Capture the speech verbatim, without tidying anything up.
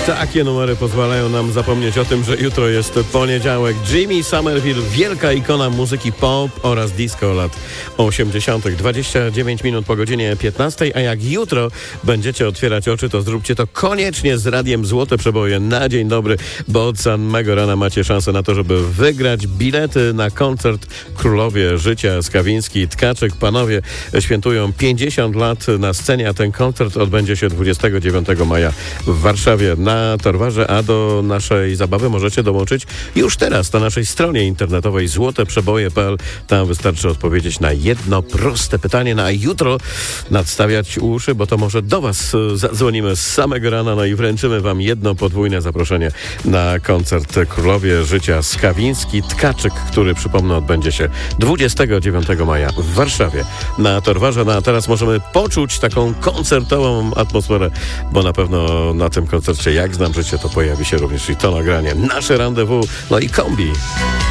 Takie numery pozwalają nam zapomnieć o tym, że jutro jest poniedziałek. Jimmy Somerville, wielka ikona muzyki pop oraz disco lat osiemdziesiątych. dwadzieścia dziewięć minut po godzinie piętnastej, a jak jutro będziecie otwierać oczy, to zróbcie to koniecznie z radiem Złote Przeboje na dzień dobry, bo od samego rana macie szansę na to, żeby wygrać bilety na koncert Królowie Życia Skawiński. Tkaczyk, panowie świętują pięćdziesiąt lat na scenie, a ten koncert odbędzie się dwudziestego dziewiątego maja w Warszawie na Torwarze, a do naszej zabawy możecie dołączyć już teraz na naszej stronie internetowej złote przeboje kropka p l. Tam wystarczy odpowiedzieć na jedno proste pytanie, na jutro nadstawiać uszy, bo to może do was zadzwonimy z samego rana, no i wręczymy wam jedno podwójne zaproszenie na koncert Królowie Życia Skawiński. Tkaczyk, który, przypomnę, odbędzie się dwudziestego dziewiątego maja w Warszawie na Torwarze. No a teraz możemy poczuć taką koncertową atmosferę, bo na pewno na tym koncercie Jak znam życie to pojawi się również i to nagranie. Nasze rendezvous, no i kombi.